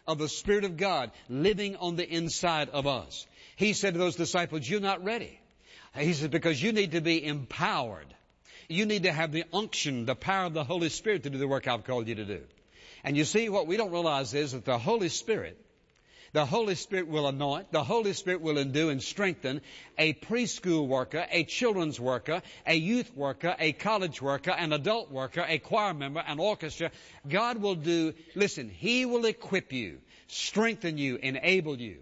of the Spirit of God living on the inside of us. He said to those disciples, you're not ready. He said, because you need to be empowered. You need to have the unction, the power of the Holy Spirit to do the work I've called you to do. And you see, what we don't realize is that the Holy Spirit will anoint, the Holy Spirit will endue and strengthen a preschool worker, a children's worker, a youth worker, a college worker, an adult worker, a choir member, an orchestra. God will do, listen, He will equip you, strengthen you, enable you.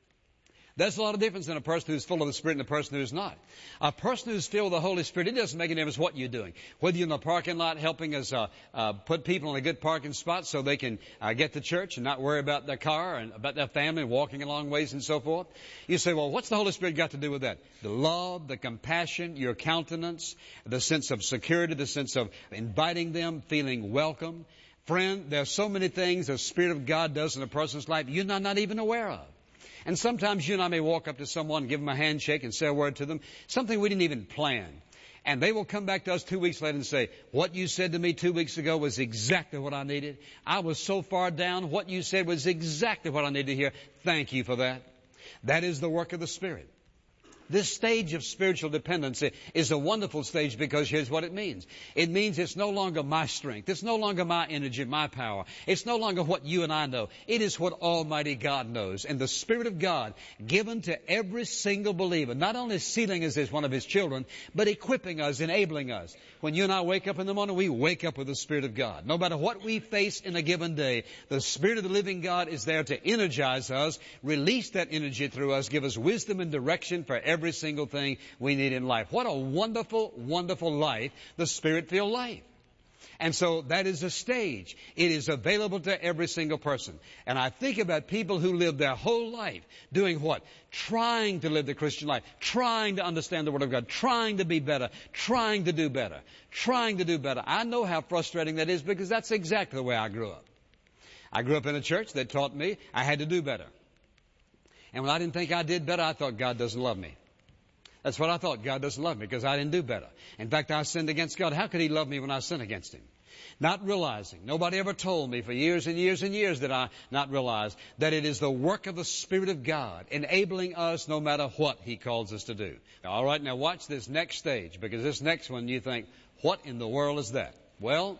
There's a lot of difference in a person who's full of the Spirit and a person who's not. A person who's filled with the Holy Spirit, it doesn't make any difference what you're doing. Whether you're in the parking lot helping us put people in a good parking spot so they can get to church and not worry about their car and about their family and walking a long ways and so forth. You say, well, what's the Holy Spirit got to do with that? The love, the compassion, your countenance, the sense of security, the sense of inviting them, feeling welcome. Friend, there's so many things the Spirit of God does in a person's life you're not even aware of. And sometimes you and I may walk up to someone, give them a handshake and say a word to them, something we didn't even plan. And they will come back to us 2 weeks later and say, what you said to me 2 weeks ago was exactly what I needed. I was so far down. What you said was exactly what I needed to hear. Thank you for that. That is the work of the Spirit. This stage of spiritual dependency is a wonderful stage because here's what it means. It means it's no longer my strength. It's no longer my energy, my power. It's no longer what you and I know. It is what Almighty God knows. And the Spirit of God given to every single believer, not only sealing us as one of His children, but equipping us, enabling us. When you and I wake up in the morning, we wake up with the Spirit of God. No matter what we face in a given day, the Spirit of the living God is there to energize us, release that energy through us, give us wisdom and direction for every single thing we need in life. What a wonderful, wonderful life, the Spirit-filled life. And so that is a stage. It is available to every single person. And I think about people who live their whole life doing what? Trying to live the Christian life, trying to understand the Word of God, trying to be better, trying to do better, trying to do better. I know how frustrating that is because that's exactly the way I grew up. I grew up in a church that taught me I had to do better. And when I didn't think I did better, I thought God doesn't love me. That's what I thought. God doesn't love me because I didn't do better. In fact, I sinned against God. How could He love me when I sinned against Him? Not realizing. Nobody ever told me for years and years and years that I not realized that it is the work of the Spirit of God enabling us no matter what He calls us to do. All right, now watch this next stage because this next one you think, what in the world is that? Well,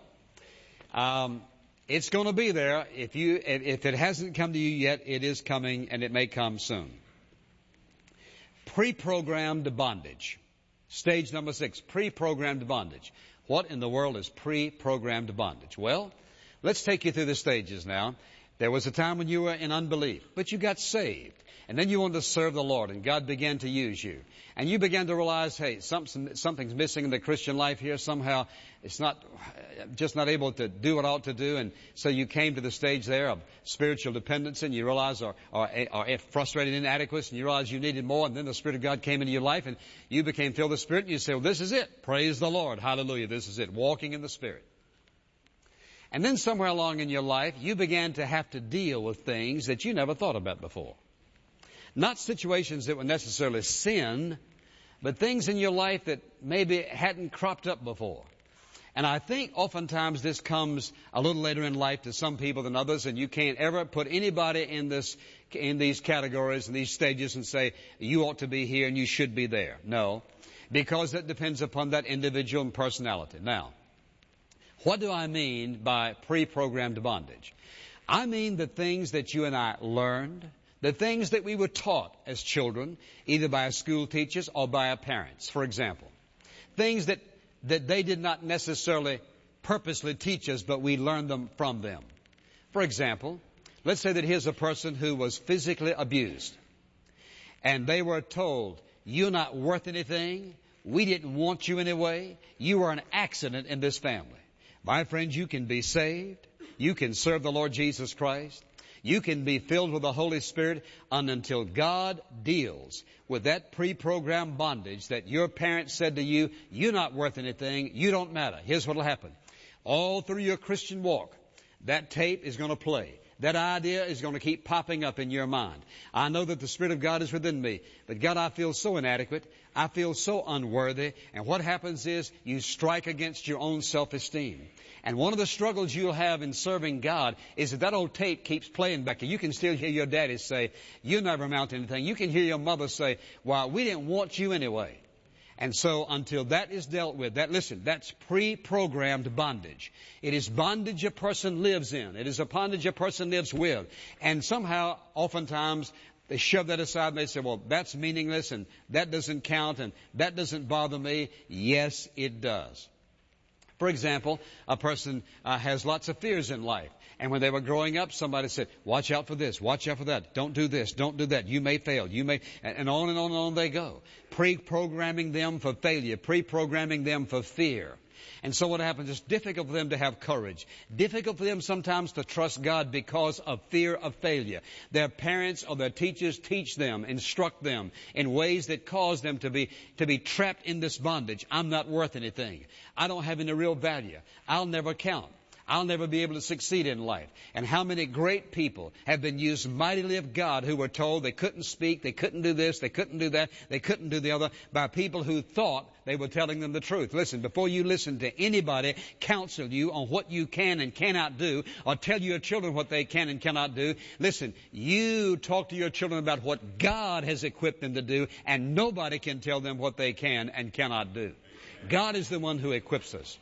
it's going to be there. If it hasn't come to you yet, it is coming and it may come soon. Pre-programmed bondage. Stage number 6, pre-programmed bondage. What in the world is pre-programmed bondage? Well, let's take you through the stages now. There was a time when you were in unbelief, but you got saved. And then you wanted to serve the Lord, and God began to use you. And you began to realize, hey, something's missing in the Christian life here. Somehow it's just not able to do what it ought to do. And so you came to the stage there of spiritual dependency, and you realized, or frustrated inadequacy, and you realized you needed more. And then the Spirit of God came into your life, and you became filled with the Spirit, and you say, well, this is it. Praise the Lord. Hallelujah. This is it. Walking in the Spirit. And then somewhere along in your life, you began to have to deal with things that you never thought about before. Not situations that were necessarily sin, but things in your life that maybe hadn't cropped up before. And I think oftentimes this comes a little later in life to some people than others, and you can't ever put anybody in these categories and these stages and say, you ought to be here and you should be there. No, because it depends upon that individual and personality. Now, what do I mean by pre-programmed bondage? I mean the things that you and I learned, the things that we were taught as children, either by our school teachers or by our parents, for example. Things that they did not necessarily purposely teach us, but we learned them from them. For example, let's say that here's a person who was physically abused. And they were told, you're not worth anything. We didn't want you anyway. You are an accident in this family. My friends, you can be saved. You can serve the Lord Jesus Christ. You can be filled with the Holy Spirit until God deals with that pre-programmed bondage that your parents said to you, you're not worth anything, you don't matter. Here's what will happen. All through your Christian walk, that tape is going to play. that idea is going to keep popping up in your mind. I know that the Spirit of God is within me, but God, I feel so inadequate. I feel so unworthy. And what happens is you strike against your own self-esteem. And one of the struggles you'll have in serving God is that old tape keeps playing back. You can still hear your daddy say, you never amount to anything. You can hear your mother say, well, we didn't want you anyway. And so until that is dealt with, that's pre-programmed bondage. It is bondage a person lives in. It is a bondage a person lives with. And somehow, oftentimes, they shove that aside and they say, well, that's meaningless and that doesn't count and that doesn't bother me. Yes, it does. For example, a person has lots of fears in life. And when they were growing up, somebody said, watch out for this, watch out for that, don't do this, don't do that, you may fail, and on and on and on they go. Pre-programming them for failure, pre-programming them for fear. And so what happens, it's difficult for them to have courage. Difficult for them sometimes to trust God because of fear of failure. Their parents or their teachers teach them, instruct them in ways that cause them to be trapped in this bondage. I'm not worth anything. I don't have any real value. I'll never count. I'll never be able to succeed in life. And how many great people have been used mightily of God who were told they couldn't speak, they couldn't do this, they couldn't do that, they couldn't do the other by people who thought they were telling them the truth. Listen, before you listen to anybody counsel you on what you can and cannot do or tell your children what they can and cannot do, listen, you talk to your children about what God has equipped them to do, and nobody can tell them what they can and cannot do. God is the one who equips us.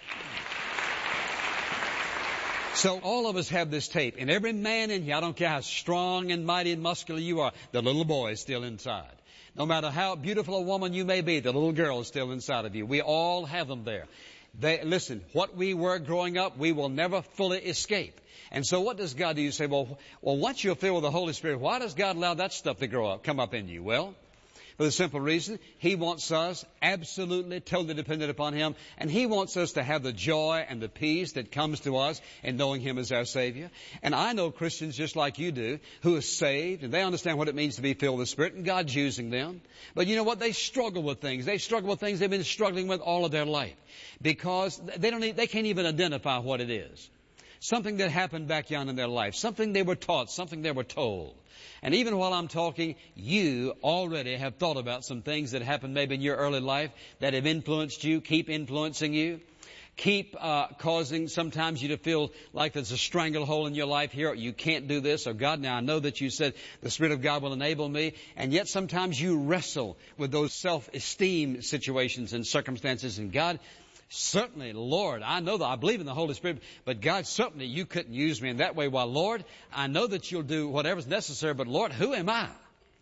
So all of us have this tape, and every man in here, I don't care how strong and mighty and muscular you are, the little boy is still inside. No matter how beautiful a woman you may be, the little girl is still inside of you. We all have them there. Listen, what we were growing up, we will never fully escape. And so what does God do? You say, well, once you're filled with the Holy Spirit, why does God allow that stuff to come up in you? Well, for the simple reason, He wants us absolutely, totally dependent upon Him. And He wants us to have the joy and the peace that comes to us in knowing Him as our Savior. And I know Christians just like you do who are saved and they understand what it means to be filled with the Spirit and God's using them. But you know what? They struggle with things. They struggle with things they've been struggling with all of their life because they can't even identify what it is. Something that happened back young in their life. Something they were taught. Something they were told. And even while I'm talking, you already have thought about some things that happened maybe in your early life that have influenced you, keep influencing you, keep causing sometimes you to feel like there's a stranglehold in your life here. You can't do this. Or God, now I know that you said the Spirit of God will enable me. And yet sometimes you wrestle with those self-esteem situations and circumstances. And God, certainly, Lord, I know that I believe in the Holy Spirit, but God, certainly you couldn't use me in that way. Well, Lord, I know that you'll do whatever's necessary, but Lord, who am I?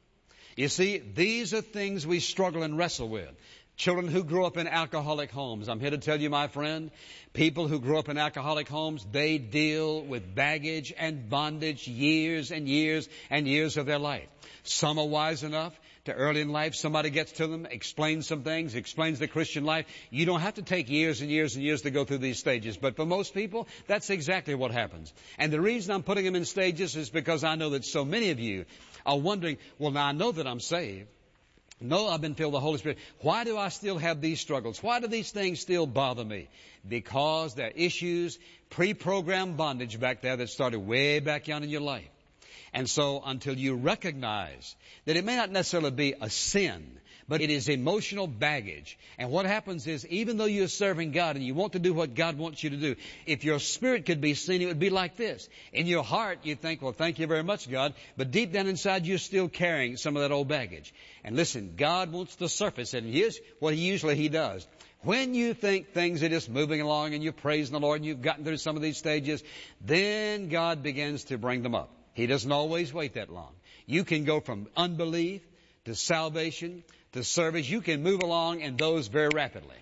You see, these are things we struggle and wrestle with. Children who grew up in alcoholic homes. I'm here to tell you, my friend, people who grew up in alcoholic homes, they deal with baggage and bondage years and years and years of their life. Some are wise enough to early in life, somebody gets to them, explains some things, explains the Christian life. You don't have to take years and years and years to go through these stages. But for most people, that's exactly what happens. And the reason I'm putting them in stages is because I know that so many of you are wondering, well, now I know that I'm saved. No, I've been filled with the Holy Spirit. Why do I still have these struggles? Why do these things still bother me? Because there are issues, pre-programmed bondage back there that started way back young in your life. And so until you recognize that it may not necessarily be a sin, but it is emotional baggage. And what happens is, even though you're serving God and you want to do what God wants you to do, if your spirit could be seen, it would be like this. In your heart, you think, well, thank you very much, God. But deep down inside, you're still carrying some of that old baggage. And listen, God wants to surface it. And here's what He does. When you think things are just moving along and you're praising the Lord and you've gotten through some of these stages, then God begins to bring them up. He doesn't always wait that long. You can go from unbelief to salvation to service. You can move along in those very rapidly.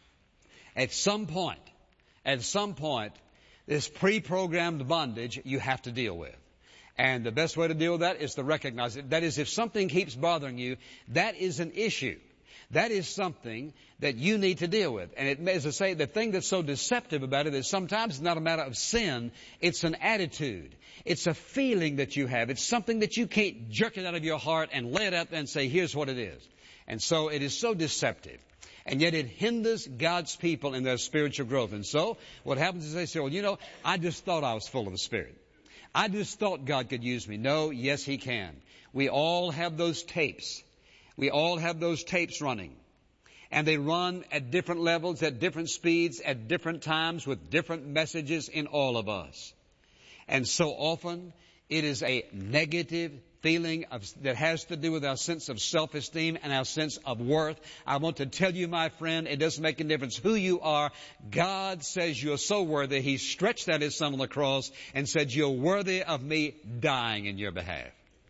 At some point, this pre-programmed bondage you have to deal with. And the best way to deal with that is to recognize it. That is, if something keeps bothering you, that is an issue. That is something that you need to deal with. And as I say, the thing that's so deceptive about it is sometimes it's not a matter of sin. It's an attitude. It's a feeling that you have. It's something that you can't jerk it out of your heart and lay it out and say, here's what it is. And so it is so deceptive. And yet it hinders God's people in their spiritual growth. And so what happens is they say, well, I just thought I was full of the Spirit. I just thought God could use me. No, yes, He can. We all have those tapes. We all have those tapes running. And they run at different levels, at different speeds, at different times, with different messages in all of us. And so often, it is a negative feeling that has to do with our sense of self-esteem and our sense of worth. I want to tell you, my friend, it doesn't make a difference who you are. God says you're so worthy. He stretched out His Son on the cross and said, you're worthy of me dying in your behalf.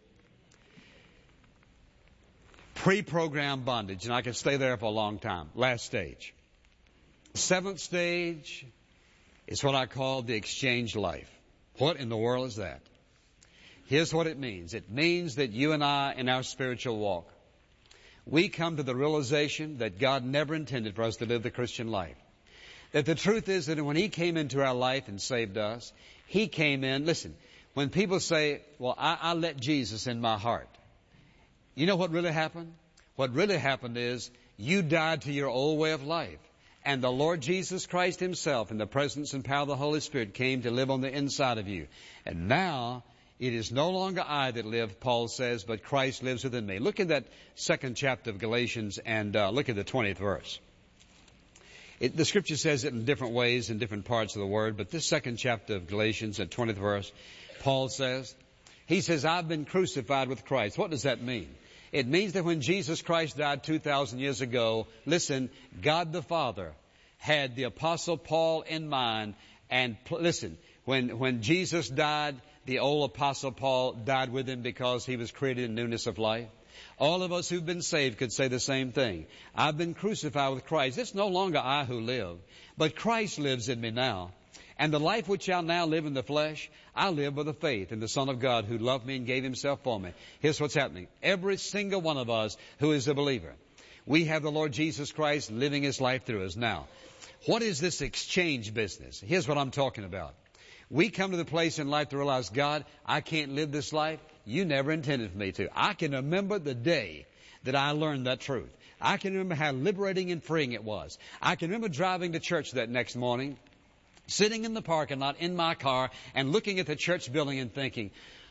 Pre-programmed bondage, and I could stay there for a long time. Last stage. Seventh stage is what I call the exchange life. What in the world is that? Here's what it means. It means that you and I, in our spiritual walk, we come to the realization that God never intended for us to live the Christian life. That the truth is that when He came into our life and saved us, He came in. Listen, when people say, well, I let Jesus in my heart. You know what really happened? What really happened is you died to your old way of life. And the Lord Jesus Christ Himself, in the presence and power of the Holy Spirit, came to live on the inside of you. And now it is no longer I that live, Paul says, but Christ lives within me. Look at that second chapter of Galatians and look at the 20th verse. The Scripture says it in different ways in different parts of the Word, but this second chapter of Galatians and 20th verse, Paul says, he says, I've been crucified with Christ. What does that mean? It means that when Jesus Christ died 2,000 years ago, listen, God the Father had the Apostle Paul in mind. And listen, when Jesus died, the old Apostle Paul died with Him because he was created in newness of life. All of us who've been saved could say the same thing. I've been crucified with Christ. It's no longer I who live, but Christ lives in me now. And the life which I now live in the flesh, I live by the faith in the Son of God who loved me and gave Himself for me. Here's what's happening. Every single one of us who is a believer, we have the Lord Jesus Christ living His life through us. Now, what is this exchange business? Here's what I'm talking about. We come to the place in life to realize, God, I can't live this life. You never intended for me to. I can remember the day that I learned that truth. I can remember how liberating and freeing it was. I can remember driving to church that next morning, sitting in the parking lot in my car and looking at the church building and thinking,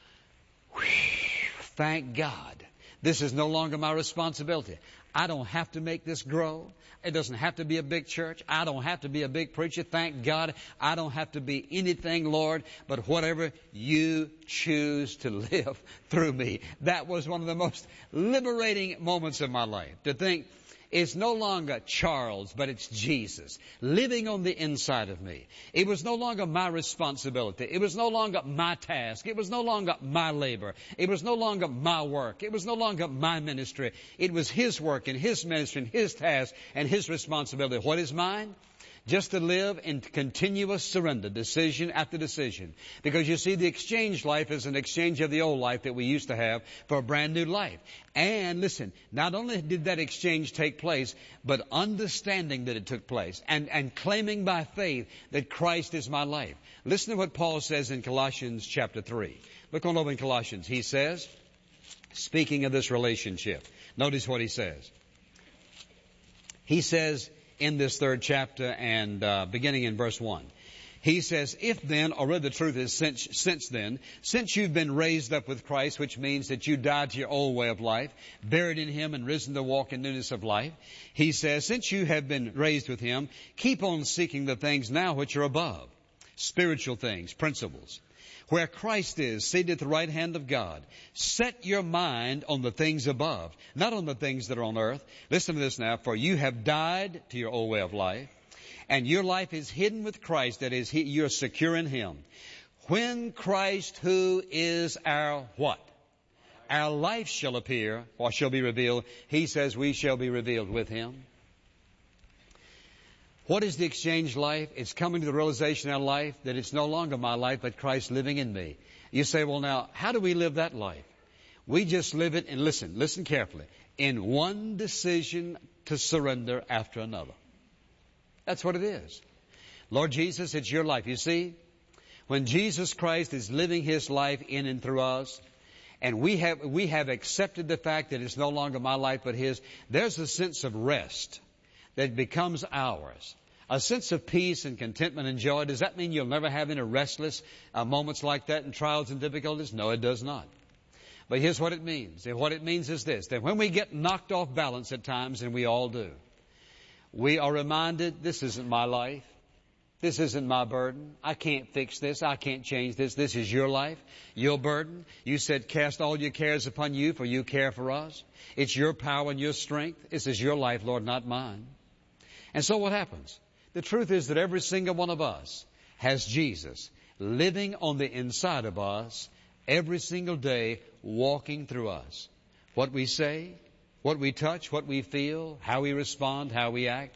thank God, this is no longer my responsibility. I don't have to make this grow. It doesn't have to be a big church. I don't have to be a big preacher. Thank God I don't have to be anything, Lord, but whatever You choose to live through me. That was one of the most liberating moments of my life, to think, it's no longer Charles, but it's Jesus living on the inside of me. It was no longer my responsibility. It was no longer my task. It was no longer my labor. It was no longer my work. It was no longer my ministry. It was His work and His ministry and His task and His responsibility. What is mine? Just to live in continuous surrender, decision after decision. Because you see, the exchange life is an exchange of the old life that we used to have for a brand new life. And listen, not only did that exchange take place, but understanding that it took place and claiming by faith that Christ is my life. Listen to what Paul says in Colossians chapter 3. Look on over in Colossians. He says, speaking of this relationship, notice what he says. He says, in this third chapter and beginning in verse 1. He says, if then, or rather the truth is since then, since you've been raised up with Christ, which means that you died to your old way of life, buried in Him and risen to walk in newness of life, he says, since you have been raised with Him, keep on seeking the things now which are above, spiritual things, principles, where Christ is seated at the right hand of God. Set your mind on the things above, not on the things that are on earth. Listen to this now. For you have died to your old way of life, and your life is hidden with Christ. That is, you're secure in Him. When Christ, who is our what? Our life shall appear, or shall be revealed. He says we shall be revealed with Him. What is the exchange life? It's coming to the realization in our life that it's no longer my life, but Christ living in me. You say, well, now, how do we live that life? We just live it, and listen carefully, in one decision to surrender after another. That's what it is. Lord Jesus, it's your life. You see, when Jesus Christ is living His life in and through us, and we have accepted the fact that it's no longer my life, but His, there's a sense of rest that becomes ours. A sense of peace and contentment and joy. Does that mean you'll never have any restless moments like that in trials and difficulties? No, it does not. But here's what it means. And what it means is this, that when we get knocked off balance at times, and we all do, we are reminded, this isn't my life. This isn't my burden. I can't fix this. I can't change this. This is your life, your burden. You said, cast all your cares upon you, for you care for us. It's your power and your strength. This is your life, Lord, not mine. And so what happens? The truth is that every single one of us has Jesus living on the inside of us every single day, walking through us. What we say, what we touch, what we feel, how we respond, how we act.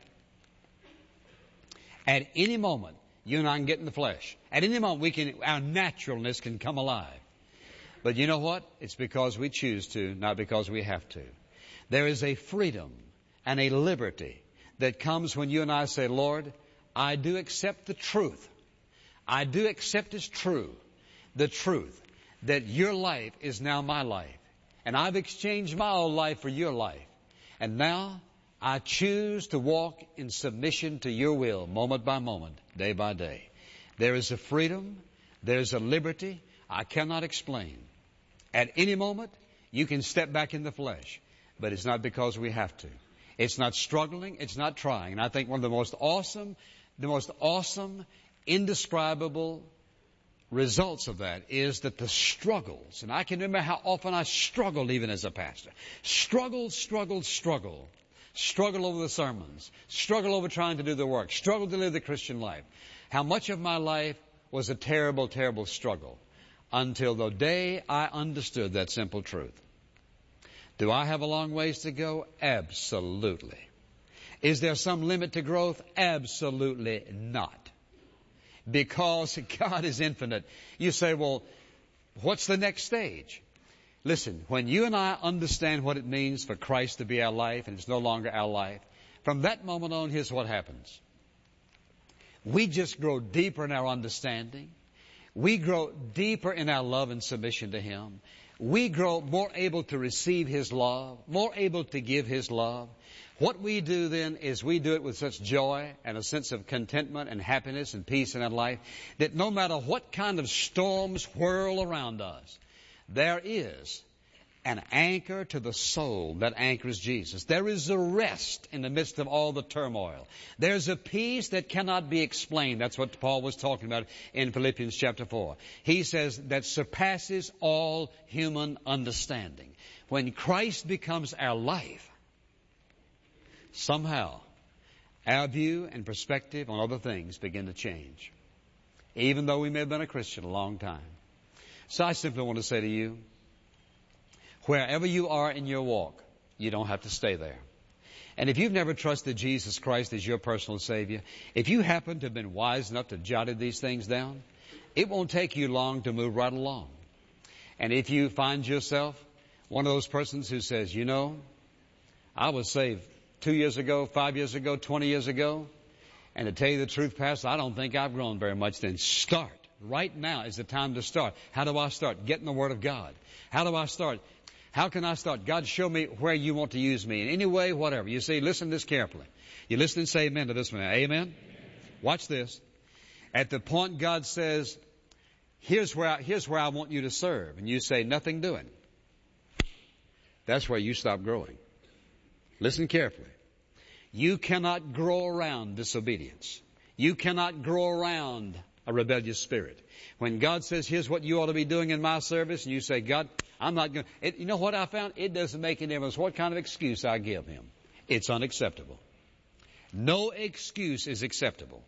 At any moment, you and I can get in the flesh. At any moment, our naturalness can come alive. But you know what? It's because we choose to, not because we have to. There is a freedom and a liberty that comes when you and I say, Lord, I do accept the truth. I do accept as true the truth that your life is now my life. And I've exchanged my old life for your life. And now I choose to walk in submission to your will, moment by moment, day by day. There is a freedom, there's a liberty I cannot explain. At any moment, you can step back in the flesh, but it's not because we have to. It's not struggling, it's not trying. And I think one of the most awesome, indescribable results of that is that the struggles, and I can remember how often I struggled even as a pastor. Struggle over the sermons, struggle over trying to do the work, struggle to live the Christian life. How much of my life was a terrible, terrible struggle until the day I understood that simple truth. Do I have a long ways to go? Absolutely. Is there some limit to growth? Absolutely not. Because God is infinite. You say, well, what's the next stage? Listen, when you and I understand what it means for Christ to be our life and it's no longer our life, from that moment on, here's what happens. We just grow deeper in our understanding. We grow deeper in our love and submission to Him. We grow more able to receive His love, more able to give His love. What we do then is we do it with such joy and a sense of contentment and happiness and peace in our life that no matter what kind of storms whirl around us, there is an anchor to the soul that anchors Jesus. There is a rest in the midst of all the turmoil. There's a peace that cannot be explained. That's what Paul was talking about in Philippians chapter 4. He says that surpasses all human understanding. When Christ becomes our life, somehow our view and perspective on other things begin to change, even though we may have been a Christian a long time. So I simply want to say to you, wherever you are in your walk, you don't have to stay there. And if you've never trusted Jesus Christ as your personal Savior, if you happen to have been wise enough to jot these things down, it won't take you long to move right along. And if you find yourself one of those persons who says, you know, I was saved 2 years ago, 5 years ago, 20 years ago, and to tell you the truth, Pastor, I don't think I've grown very much, then start. Right now is the time to start. How do I start? Get in the Word of God. How do I start? How can I start? God, show me where you want to use me. In any way, whatever. You see, listen to this carefully. You listen and say amen to this one. Amen? Amen? Watch this. At the point God says, here's where I want you to serve. And you say, nothing doing. That's where you stop growing. Listen carefully. You cannot grow around disobedience. You cannot grow around a rebellious spirit. When God says, here's what you ought to be doing in my service, and you say, God, I'm not going to... You know what I found? It doesn't make any difference what kind of excuse I give Him. It's unacceptable. No excuse is acceptable.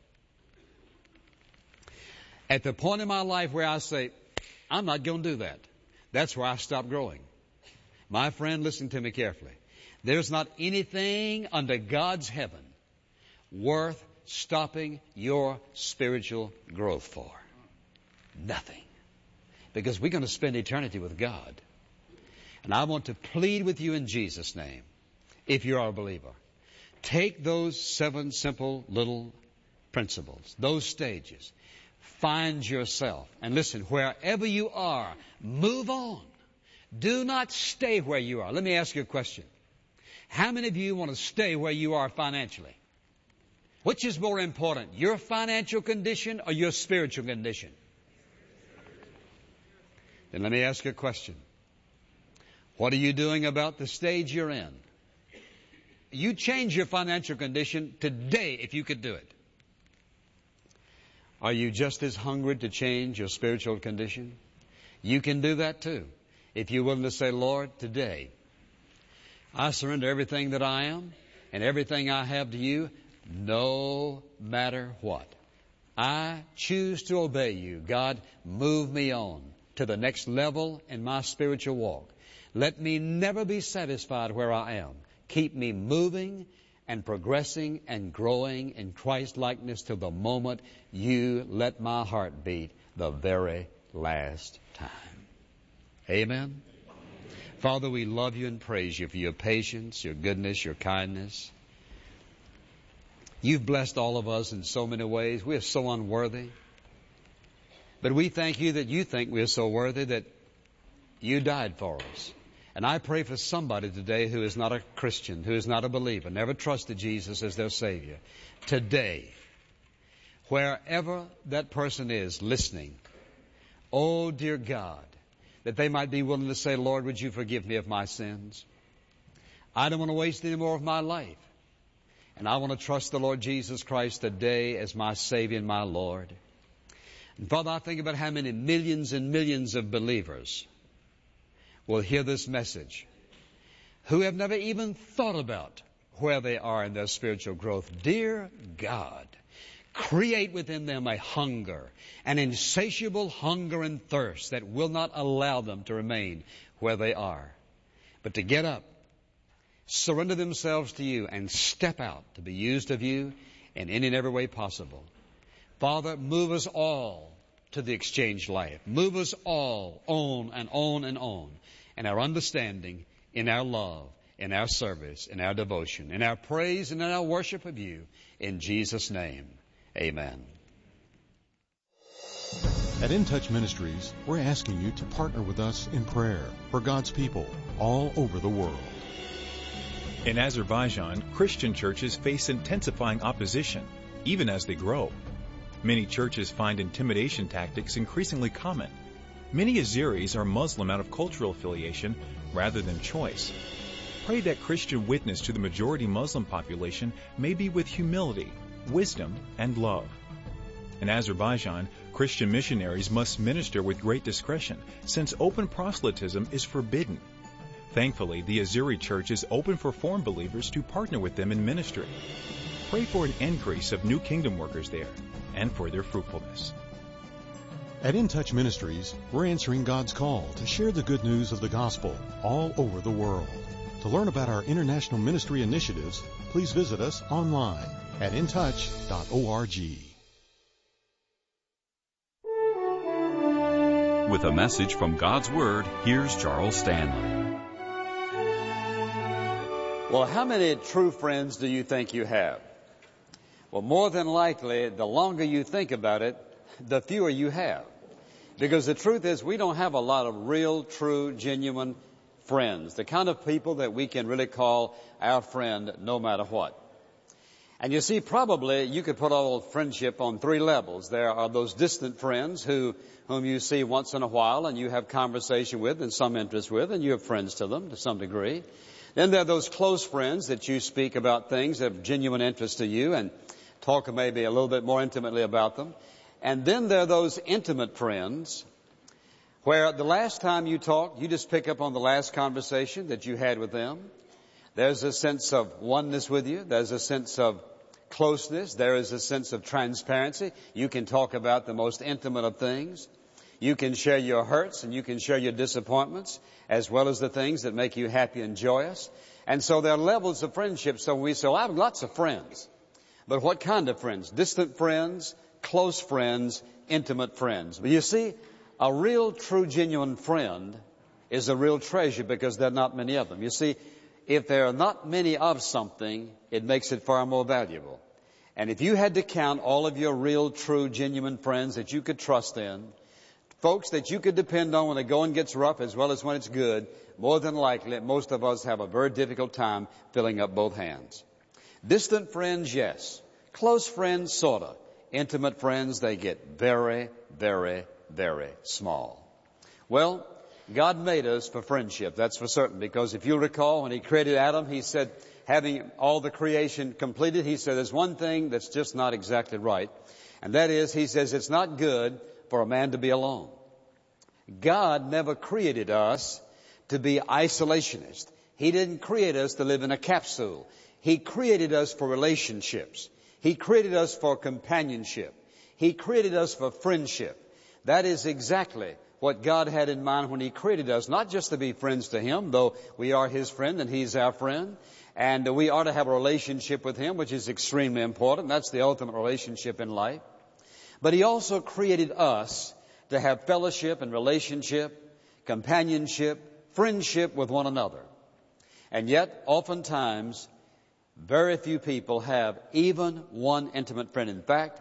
At the point in my life where I say, I'm not going to do that, that's where I stop growing. My friend, listen to me carefully. There's not anything under God's heaven worth stopping your spiritual growth for. Nothing. Because we're going to spend eternity with God. And I want to plead with you in Jesus' name, if you are a believer, take those 7 simple little principles, those stages, find yourself, and listen, wherever you are, move on. Do not stay where you are. Let me ask you a question. How many of you want to stay where you are financially? Which is more important, your financial condition or your spiritual condition? Then let me ask you a question. What are you doing about the stage you're in? You change your financial condition today if you could do it. Are you just as hungry to change your spiritual condition? You can do that too. If you're willing to say, Lord, today, I surrender everything that I am and everything I have to you, no matter what. I choose to obey you. God, move me on to the next level in my spiritual walk. Let me never be satisfied where I am. Keep me moving and progressing and growing in Christ-likeness till the moment you let my heart beat the very last time. Amen. Father, we love you and praise you for your patience, your goodness, your kindness. You've blessed all of us in so many ways. We are so unworthy. But we thank you that you think we are so worthy that you died for us. And I pray for somebody today who is not a Christian, who is not a believer, never trusted Jesus as their Savior. Today, wherever that person is listening, oh dear God, that they might be willing to say, Lord, would you forgive me of my sins? I don't want to waste any more of my life. And I want to trust the Lord Jesus Christ today as my Savior and my Lord. And Father, I think about how many millions and millions of believers will hear this message who have never even thought about where they are in their spiritual growth. Dear God, create within them a hunger, an insatiable hunger and thirst that will not allow them to remain where they are, but to get up, surrender themselves to you, and step out to be used of you in any and every way possible. Father, move us all to the exchange life. Move us all on and on and on in our understanding, in our love, in our service, in our devotion, in our praise, and in our worship of you. In Jesus' name, amen. At In Touch Ministries, we're asking you to partner with us in prayer for God's people all over the world. In Azerbaijan, Christian churches face intensifying opposition, even as they grow. Many churches find intimidation tactics increasingly common. Many Azeris are Muslim out of cultural affiliation rather than choice. Pray that Christian witness to the majority Muslim population may be with humility, wisdom, and love. In Azerbaijan, Christian missionaries must minister with great discretion, since open proselytism is forbidden. Thankfully, the Azeri Church is open for foreign believers to partner with them in ministry. Pray for an increase of new kingdom workers there and for their fruitfulness. At In Touch Ministries, we're answering God's call to share the good news of the gospel all over the world. To learn about our international ministry initiatives, please visit us online at intouch.org. With a message from God's Word, here's Charles Stanley. Well, how many true friends do you think you have? Well, more than likely, the longer you think about it, the fewer you have. Because the truth is, we don't have a lot of real, true, genuine friends. The kind of people that we can really call our friend no matter what. And you see, probably you could put all friendship on three levels. There are those distant friends whom you see once in a while and you have conversation with and some interest with, and you have friends to them to some degree. Then there are those close friends that you speak about things of genuine interest to you and talk maybe a little bit more intimately about them. And then there are those intimate friends where the last time you talk, you just pick up on the last conversation that you had with them. There's a sense of oneness with you. There's a sense of closeness. There is a sense of transparency. You can talk about the most intimate of things. You can share your hurts and you can share your disappointments as well as the things that make you happy and joyous. And so there are levels of friendship. So we say, well, I have lots of friends. But what kind of friends? Distant friends, close friends, intimate friends. But you see, a real, true, genuine friend is a real treasure because there are not many of them. You see, if there are not many of something, it makes it far more valuable. And if you had to count all of your real, true, genuine friends that you could trust in, folks that you could depend on when the going gets rough as well as when it's good, more than likely, most of us have a very difficult time filling up both hands. Distant friends, yes. Close friends, sort of. Intimate friends, they get very, very, very small. Well, God made us for friendship, that's for certain, because if you recall, when He created Adam, He said, having all the creation completed, He said, there's one thing that's just not exactly right, and that is, He says, it's not good for a man to be alone. God never created us to be isolationists. He didn't create us to live in a capsule. He created us for relationships. He created us for companionship. He created us for friendship. That is exactly what God had in mind when He created us, not just to be friends to Him, though we are His friend and He's our friend, and we are to have a relationship with Him, which is extremely important. That's the ultimate relationship in life. But He also created us to have fellowship and relationship, companionship, friendship with one another. And yet, oftentimes, very few people have even one intimate friend. In fact,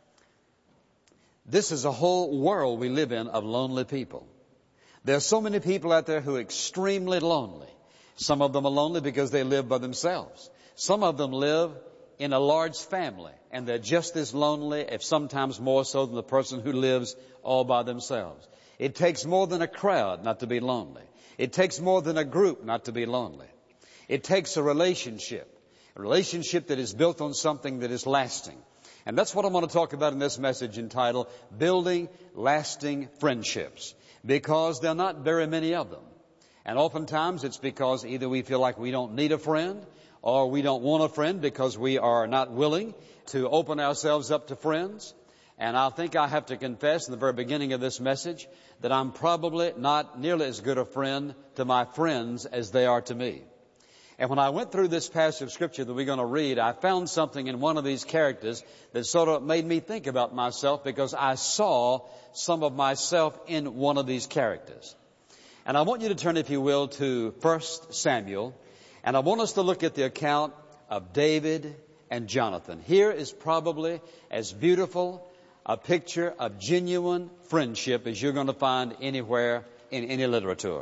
this is a whole world we live in of lonely people. There are so many people out there who are extremely lonely. Some of them are lonely because they live by themselves. Some of them live in a large family, and they're just as lonely, if sometimes more so, than the person who lives all by themselves. It takes more than a crowd not to be lonely. It takes more than a group not to be lonely. It takes a relationship that is built on something that is lasting. And that's what I want to talk about in this message entitled, Building Lasting Friendships, because there are not very many of them. And oftentimes it's because either we feel like we don't need a friend, or we don't want a friend because we are not willing to open ourselves up to friends. And I think I have to confess in the very beginning of this message that I'm probably not nearly as good a friend to my friends as they are to me. And when I went through this passage of Scripture that we're going to read, I found something in one of these characters that sort of made me think about myself, because I saw some of myself in one of these characters. And I want you to turn, if you will, to 1 Samuel. And I want us to look at the account of David and Jonathan. Here is probably as beautiful a picture of genuine friendship as you're going to find anywhere in any literature.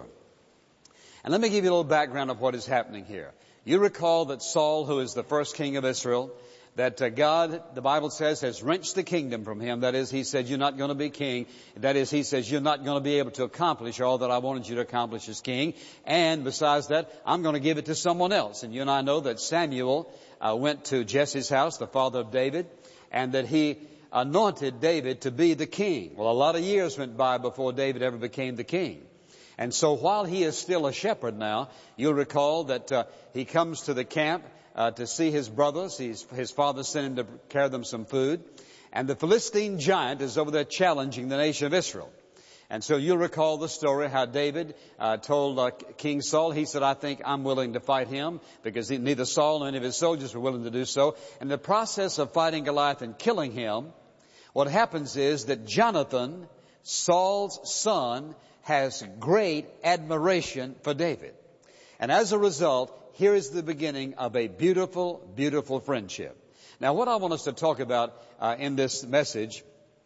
And let me give you a little background of what is happening here. You recall that Saul, who is the first king of Israel, that God, the Bible says, has wrenched the kingdom from him. That is, he said, you're not going to be king. That is, he says, you're not going to be able to accomplish all that I wanted you to accomplish as king. And besides that, I'm going to give it to someone else. And you and I know that Samuel went to Jesse's house, the father of David, and that he anointed David to be the king. Well, a lot of years went by before David ever became the king. And so while he is still a shepherd now, you'll recall that he comes to the camp to see his brothers. His father sent him to carry them some food. And the Philistine giant is over there challenging the nation of Israel. And so you'll recall the story how David told King Saul, he said, I think I'm willing to fight him, because neither Saul nor any of his soldiers were willing to do so. In the process of fighting Goliath and killing him, what happens is that Jonathan, Saul's son, has great admiration for David. And as a result, here is the beginning of a beautiful, beautiful friendship. Now, what I want us to talk about in this message,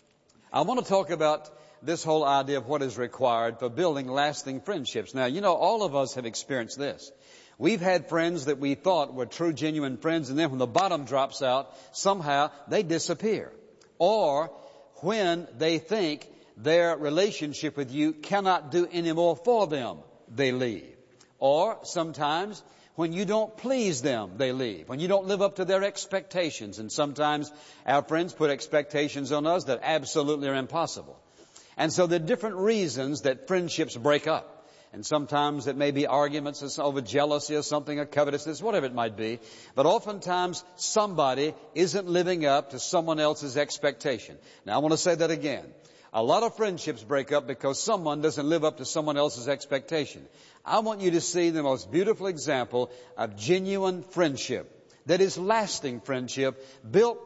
I want to talk about this whole idea of what is required for building lasting friendships. Now, you know, all of us have experienced this. We've had friends that we thought were true, genuine friends, and then when the bottom drops out, somehow they disappear. Or when they think their relationship with you cannot do any more for them, they leave. Or sometimes when you don't please them, they leave. When you don't live up to their expectations. And sometimes our friends put expectations on us that absolutely are impossible. And so there are different reasons that friendships break up. And sometimes it may be arguments over jealousy or something, or covetousness, whatever it might be. But oftentimes somebody isn't living up to someone else's expectation. Now I want to say that again. A lot of friendships break up because someone doesn't live up to someone else's expectation. I want you to see the most beautiful example of genuine friendship that is lasting friendship, built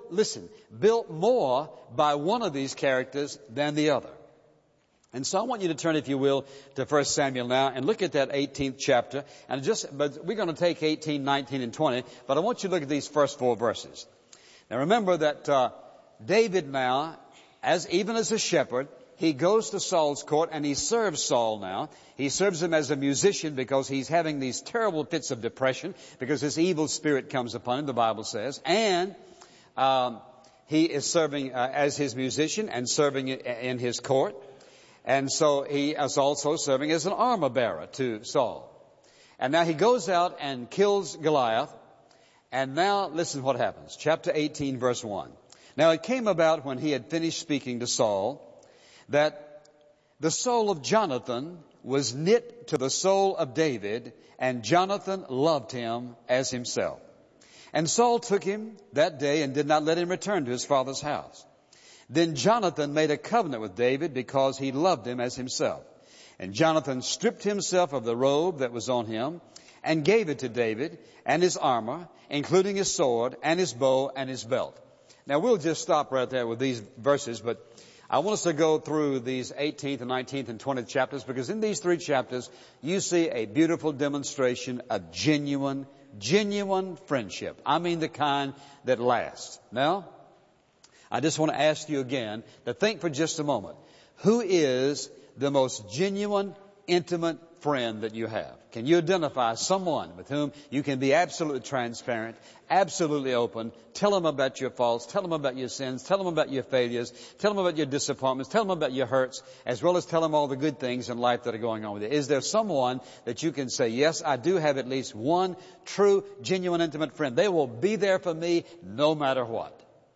more by one of these characters than the other. And so I want you to turn, if you will, to 1 Samuel now and look at that 18th chapter. But we're going to take 18, 19, and 20. But I want you to look at these first 4 verses. Now remember that David now, even as a shepherd, he goes to Saul's court and he serves Saul now. He serves him as a musician because he's having these terrible fits of depression because this evil spirit comes upon him, the Bible says. And he is serving as his musician and serving in his court. And so he is also serving as an armor bearer to Saul. And now he goes out and kills Goliath. And now listen what happens. Chapter 18, verse 1. Now it came about when he had finished speaking to Saul that the soul of Jonathan was knit to the soul of David, and Jonathan loved him as himself. And Saul took him that day and did not let him return to his father's house. Then Jonathan made a covenant with David because he loved him as himself. And Jonathan stripped himself of the robe that was on him and gave it to David and his armor, including his sword and his bow and his belt. Now we'll just stop right there with these verses, but I want us to go through these 18th and 19th and 20th chapters, because in these 3 chapters you see a beautiful demonstration of genuine friendship. I mean the kind that lasts. Now, I just want to ask you again to think for just a moment. Who is the most genuine, intimate friend that you have? Can you identify someone with whom you can be absolutely transparent, absolutely open, tell them about your faults, tell them about your sins, tell them about your failures, tell them about your disappointments, tell them about your hurts, as well as tell them all the good things in life that are going on with you? Is there someone that you can say, yes, I do have at least one true, genuine, intimate friend? They will be there for me no matter what.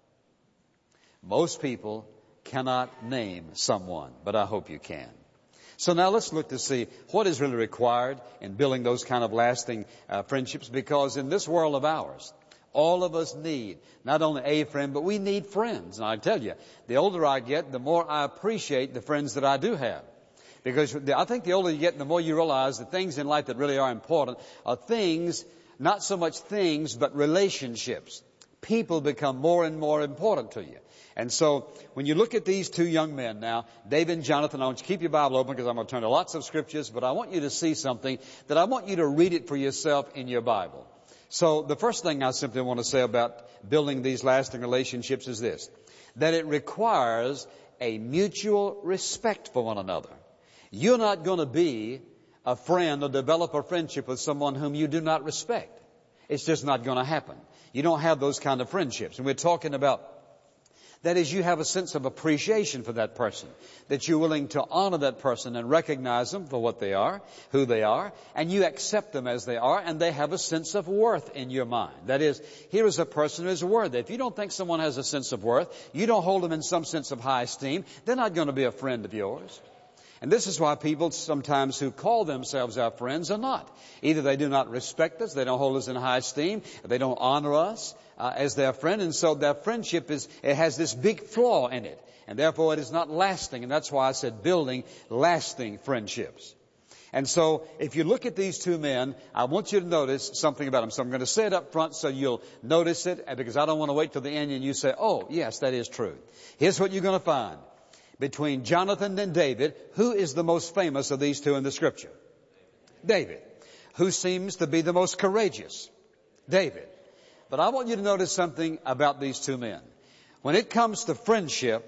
Most people cannot name someone, but I hope you can. So now let's look to see what is really required in building those kind of lasting friendships, because in this world of ours, all of us need not only a friend, but we need friends. And I tell you, the older I get, the more I appreciate the friends that I do have. Because I think the older you get, the more you realize the things in life that really are important are things, not so much things, but relationships. People become more and more important to you. And so when you look at these 2 young men now, David and Jonathan, I want you to keep your Bible open because I'm going to turn to lots of scriptures, but I want you to see something that I want you to read it for yourself in your Bible. So the first thing I simply want to say about building these lasting relationships is this, that it requires a mutual respect for one another. You're not going to be a friend or develop a friendship with someone whom you do not respect. It's just not going to happen. You don't have those kind of friendships. And we're talking about, that is, you have a sense of appreciation for that person, that you're willing to honor that person and recognize them for what they are, who they are, and you accept them as they are, and they have a sense of worth in your mind. That is, here is a person who is worthy. If you don't think someone has a sense of worth, you don't hold them in some sense of high esteem, they're not going to be a friend of yours. And this is why people sometimes who call themselves our friends are not. Either they do not respect us, they don't hold us in high esteem, they don't honor us as their friend, and so their friendship has this big flaw in it, and therefore it is not lasting. And that's why I said building lasting friendships. And so if you look at these 2 men, I want you to notice something about them. So I'm going to say it up front so you'll notice it, because I don't want to wait till the end and you say, oh, yes, that is true. Here's what you're going to find. Between Jonathan and David, who is the most famous of these 2 in the Scripture? David. Who seems to be the most courageous? David. But I want you to notice something about these 2 men. When it comes to friendship,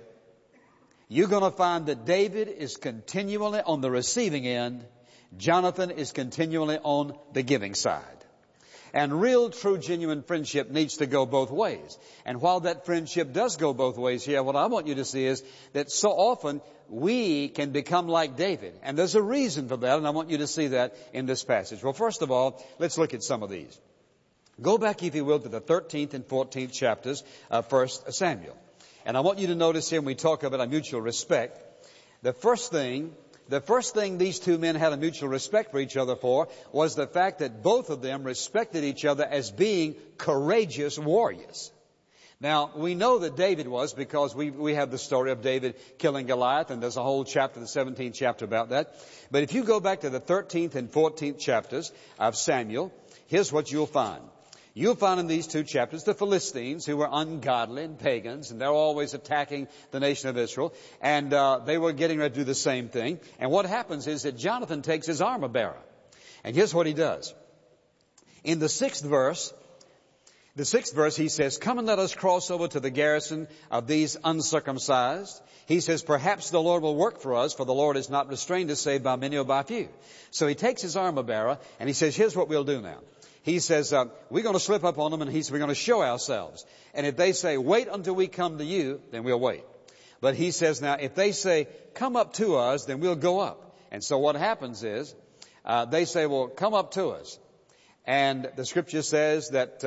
you're going to find that David is continually on the receiving end. Jonathan is continually on the giving side. And real, true, genuine friendship needs to go both ways. And while that friendship does go both ways here, what I want you to see is that so often we can become like David. And there's a reason for that, and I want you to see that in this passage. Well, first of all, let's look at some of these. Go back, if you will, to the 13th and 14th chapters of 1 Samuel. And I want you to notice here when we talk about a mutual respect, the first thing these 2 men had a mutual respect for each other for was the fact that both of them respected each other as being courageous warriors. Now, we know that David was, because we have the story of David killing Goliath, and there's a whole chapter, the 17th chapter about that. But if you go back to the 13th and 14th chapters of Samuel, here's what you'll find. You'll find in these 2 chapters the Philistines, who were ungodly and pagans, and they're always attacking the nation of Israel, and they were getting ready to do the same thing. And what happens is that Jonathan takes his armor bearer, and here's what he does. In the 6th verse, he says, "Come and let us cross over to the garrison of these uncircumcised." He says, "Perhaps the Lord will work for us, for the Lord is not restrained to save by many or by few." So he takes his armor bearer, and he says, here's what we'll do now. He says, we're going to slip up on them, and he says, we're going to show ourselves. And if they say, wait until we come to you, then we'll wait. But he says, now, if they say, come up to us, then we'll go up. And so what happens is, they say, well, come up to us. And the scripture says that